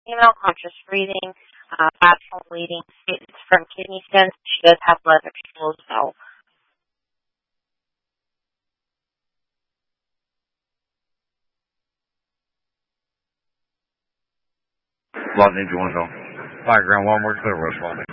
female, conscious breathing, vaginal bleeding, statements from kidney stones. She does have blood vegetables as well. Lot Ninja 1 Background 1, we're clear, West Walney.